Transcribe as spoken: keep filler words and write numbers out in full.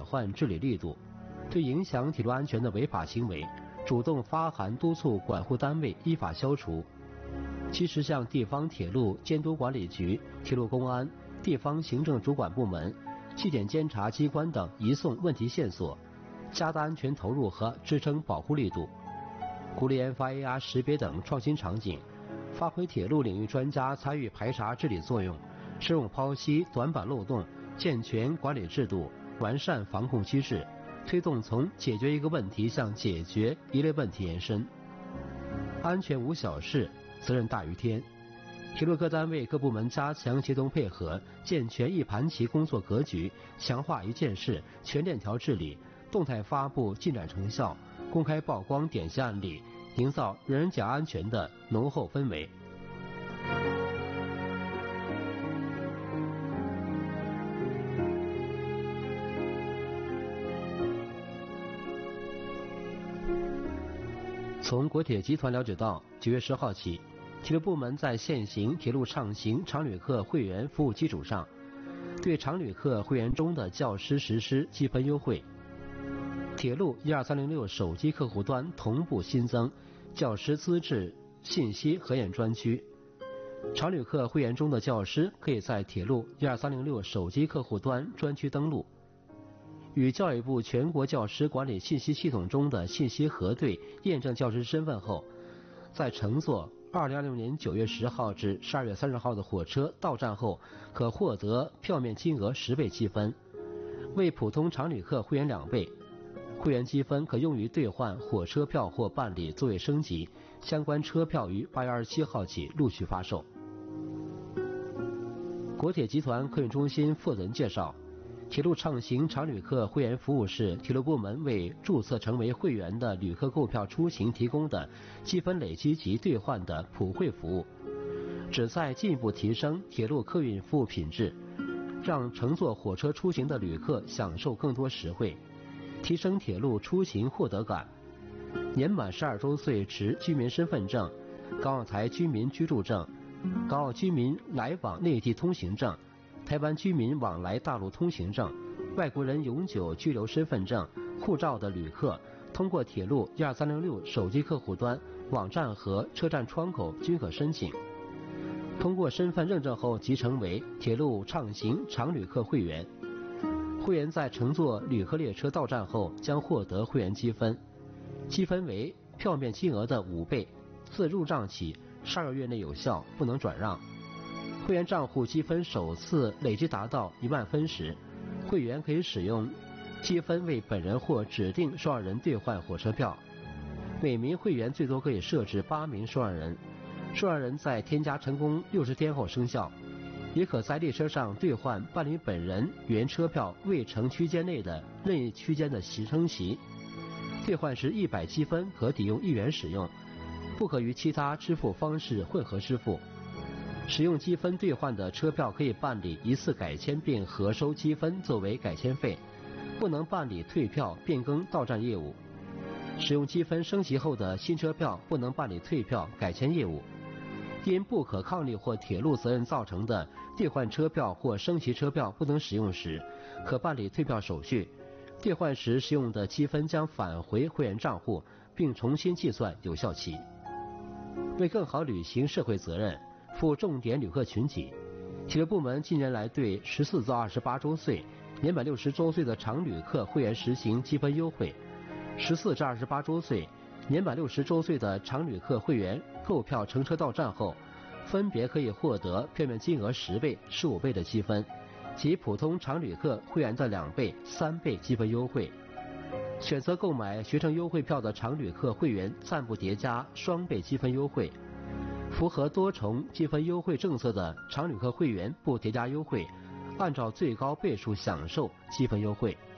缓治理力度，对影响铁路安全的违法行为，主动发函督促管护单位依法消除。及时向地方铁路监督管理局、铁路公安、地方行政主管部门、纪检监察机关等移送问题线索，加大安全投入和支撑保护力度，鼓励研发 A R 识别等创新场景，发挥铁路领域专家参与排查治理作用，深入剖析短板漏洞，健全管理制度，完善防控机制，推动从解决一个问题向解决一类问题延伸。安全无小事，责任大于天。铁路各单位各部门加强协同配合，健全一盘棋工作格局，强化一件事全链条治理，动态发布进展成效，公开曝光典型案例，营造人人讲安全的浓厚氛围。从国铁集团了解到，九月十号起，铁路部门在现行铁路畅行常旅客会员服务基础上，对常旅客会员中的教师实施积分优惠。铁路一二三零六手机客户端同步新增教师资质信息核验专区，常旅客会员中的教师可以在铁路一二三零六手机客户端专区登录，与教育部全国教师管理信息系统中的信息核对验证教师身份后，在乘坐二零二六年九月十号至十二月三十号的火车到站后，可获得票面金额十倍积分，为普通常旅客会员两倍。会员积分可用于兑换火车票或办理座位升级，相关车票于八月二十七号起陆续发售。国铁集团客运中心负责人介绍，铁路畅行常旅客会员服务是铁路部门为注册成为会员的旅客购票出行提供的积分累积及兑换的普惠服务，旨在进一步提升铁路客运服务品质，让乘坐火车出行的旅客享受更多实惠，提升铁路出行获得感。年满十二周岁持居民身份证、港澳台居民居住证、港澳居民来往内地通行证、台湾居民往来大陆通行证、外国人永久居留身份证、护照的旅客，通过铁路一二三零六手机客户端、网站和车站窗口均可申请。通过身份认证后即成为铁路畅行常旅客会员。会员在乘坐旅客列车到站后将获得会员积分，积分为票面金额的五倍，自入账起十二个月内有效，不能转让。会员账户积分首次累计达到一万分时，会员可以使用积分为本人或指定受让人兑换火车票。每名会员最多可以设置八名受让人，受让人在添加成功六十天后生效。也可在列车上兑换办理本人原车票未乘区间内的任意区间的席升席，兑换时一百积分可抵用一元使用，不可与其他支付方式混合支付。使用积分兑换的车票可以办理一次改签并核收积分作为改签费，不能办理退票变更到站业务。使用积分升级后的新车票不能办理退票改签业务。因不可抗力或铁路责任造成的兑换车票或升级车票不能使用时，可办理退票手续。兑换时使用的积分将返回会员账户，并重新计算有效期。为更好履行社会责任，服务重点旅客群体，铁路部门近年来对十四到二十八周岁、年满六十周岁的常旅客会员实行积分优惠。十四至二十八周岁、年满六十周岁的常旅客会员购票乘车到站后，分别可以获得票面金额十倍、十五倍的积分，及普通常旅客会员的两倍、三倍积分优惠。选择购买学生优惠票的常旅客会员暂不叠加双倍积分优惠。符合多重积分优惠政策的常旅客会员不叠加优惠，按照最高倍数享受积分优惠。